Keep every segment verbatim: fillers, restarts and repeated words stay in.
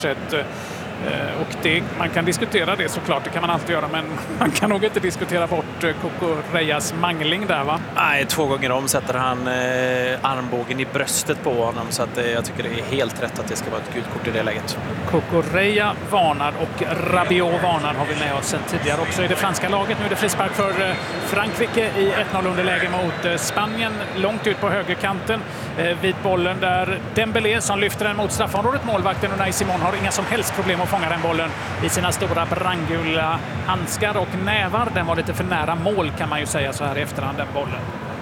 Och det, man kan diskutera det såklart, det kan man alltid göra, men man kan nog inte diskutera bort Cucurejas mangling där, va? Nej, två gånger om sätter han eh, armbågen i bröstet på honom, så att, eh, jag tycker det är helt rätt att det ska vara ett gult kort i det läget. Cucureja varnar och Rabiot varnar har vi med oss sen tidigare också i det franska laget. Nu är det frispark för eh, Frankrike i ett noll underläge mot eh, Spanien, långt ut på högerkanten eh, vid bollen där Dembélé som lyfter den mot straffområdet. Målvakten Unai Simon har inga som helst problem att fånga den bollen i sina stora brandgula handskar och nävar. Den var lite för nära mål kan man ju säga så här i efterhand, den bollen.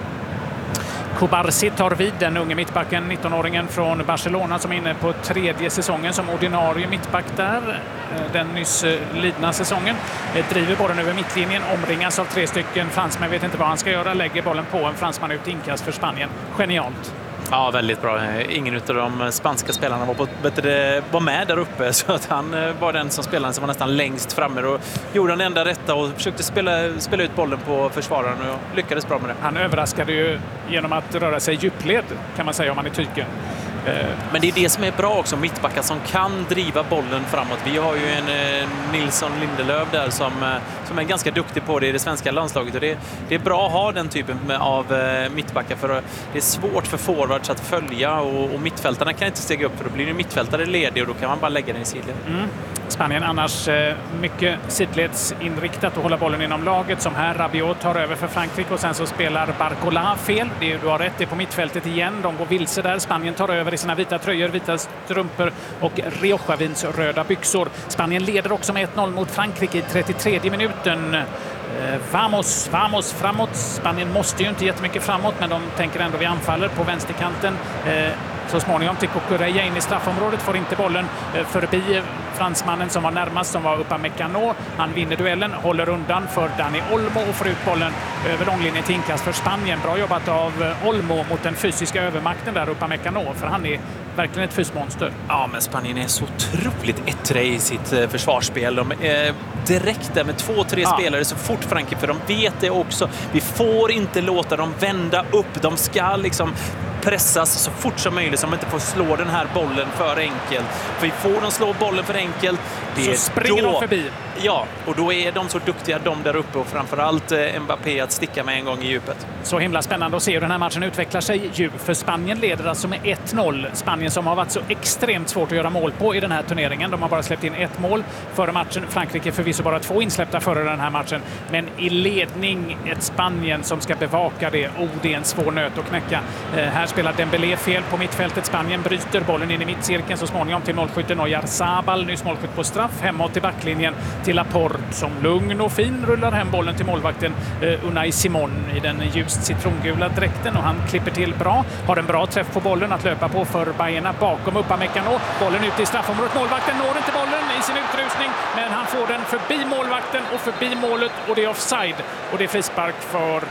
Kubarsi tar vid, den unge mittbacken, nittonåringen från Barcelona som är inne på tredje säsongen som ordinarie mittback där. Den nyss lidna säsongen. Driver bollen över mittlinjen, omringas av tre stycken fransmän, vet inte vad han ska göra, lägger bollen på en fransman ut inkast för Spanien. Genialt. Ja, väldigt bra. Ingen av de spanska spelarna var, på, var med där uppe, så att han var den som spelade som var nästan längst framme och gjorde den enda rätta och försökte spela, spela ut bollen på försvararen och lyckades bra med det. Han överraskade ju genom att röra sig djupled, kan man säga om man är tyken. Men det är det som är bra också, mittbackar som kan driva bollen framåt. Vi har ju en eh, Nilsson Lindelöf där som, eh, som är ganska duktig på det i det svenska landslaget. Och det, det är bra att ha den typen av eh, mittbackar, för det är svårt för forwards att följa och, och mittfältarna kan inte stiga upp, för då blir det mittfältare ledig och då kan man bara lägga den i sidled. Mm. Spanien annars eh, mycket sidledsinriktat och hålla bollen inom laget, som här Rabiot tar över för Frankrike och sen så spelar Barcola fel. Det är, du har rätt, det är på mittfältet igen. De går vilse där. Spanien tar över i sina vita tröjor, vita strumpor och Rioja-vins röda byxor. Spanien leder också med ett noll mot Frankrike i trettiotredje minuten. Eh, vamos, vamos framåt. Spanien måste ju inte jättemycket framåt, men de tänker ändå vi anfaller på vänsterkanten. Eh, Så småningom till Cucureja in i straffområdet, får inte bollen förbi fransmannen som var närmast, som var Upamecano. Han vinner duellen, håller undan för Dani Olmo och får ut bollen över långlinjen till inkast för Spanien. Bra jobbat av Olmo mot den fysiska övermakten där, Upamecano, för han är verkligen ett fysmonster. Ja, men Spanien är så otroligt ettre i sitt försvarsspel. De är direkt där med två, tre ja. spelare så fort Frankrike, för de vet det också. Vi får inte låta dem vända upp. De ska liksom pressas så fort som möjligt, så de inte får slå den här bollen för enkelt. För får de slå bollen för enkelt, det så springer då, de förbi. Ja, och då är de så duktiga, de där uppe, och framförallt Mbappé att sticka med en gång i djupet. Så himla spännande att se hur den här matchen utvecklar sig ju, för Spanien leder alltså med ett noll. Spanien som har varit så extremt svårt att göra mål på i den här turneringen. De har bara släppt in ett mål före matchen. Frankrike förvisso bara två insläppta före den här matchen. Men i ledning ett Spanien som ska bevaka det. Oh, det är en svår nöt att knäcka. Eh, här spelar Dembélé fel på mittfältet. Spanien bryter bollen in i mittcirkeln så småningom till målskytten Oyarzabal. Nyss målskytt på straff. Hemåt till backlinjen till Laporte som lugn och fin rullar hem bollen till målvakten eh, Unai Simon i den ljust citrongula dräkten, och han klipper till bra. Har en bra träff på bollen att löpa på för Baena bakom Upamecano. Bollen ut i straffområdet. Målvakten når inte bollen i sin utrustning, men han får den förbi målvakten och förbi målet, och det är offside. Och det är frispark för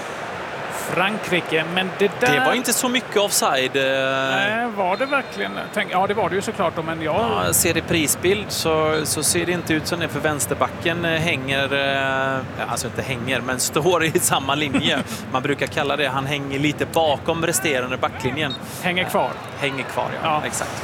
Frankrike, men det där... Det var inte så mycket offside. Nej, var det verkligen? Tänk, ja, det var det ju såklart. Men jag... Ja, ser det prisbild så, så ser det inte ut som det, för vänsterbacken hänger, alltså inte hänger, men står i samma linje. Man brukar kalla det, han hänger lite bakom resterande backlinjen. Hänger kvar. Hänger kvar, ja. ja. Exakt.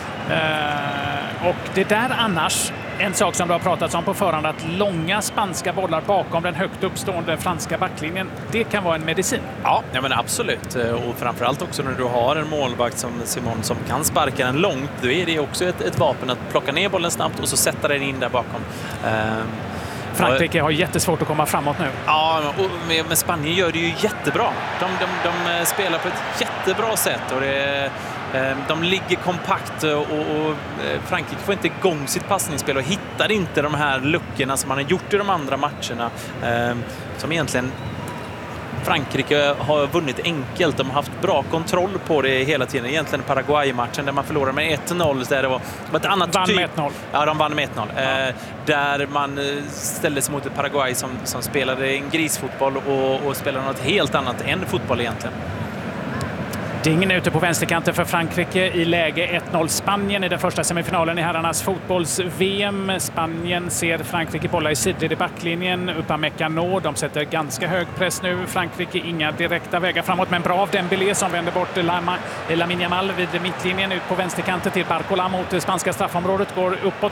Uh, och det där annars, en sak som du har pratat om på förhand, att långa spanska bollar bakom den högt uppstående franska backlinjen, det kan vara en medicin. Ja, ja men absolut. Och framförallt också när du har en målvakt som Simon som kan sparka den långt, då är det också ett, ett vapen att plocka ner bollen snabbt och så sätta den in där bakom. Uh, Frankrike har jättesvårt att komma framåt nu. Ja, och med, med Spanien gör det ju jättebra. De, de, de spelar på ett jättebra sätt och det, de ligger kompakt och, och Frankrike får inte igång sitt passningsspel och hittar inte de här luckorna som man har gjort i de andra matcherna. Som egentligen Frankrike har vunnit enkelt. De har haft bra kontroll på det hela tiden. Egentligen Paraguay-matchen där man förlorade med ett noll. Där det var ett annat vann typ. med ett noll. Ja, de vann med ett noll. Ja. Eh, där man ställde sig mot ett Paraguay som, som spelade en grisfotboll och, och spelade något helt annat än fotboll egentligen. Redding ute på vänsterkanten för Frankrike i läge ett noll. Spanien i den första semifinalen i herrarnas fotbolls-V M. Spanien ser Frankrike bolla i sidled i backlinjen. Upamecano, de sätter ganska hög press nu. Frankrike inga direkta vägar framåt, men bra av Dembélé som vänder bort Lamine Yamal vid mittlinjen ut på vänsterkanten till Barcola mot det spanska straffområdet. Går uppåt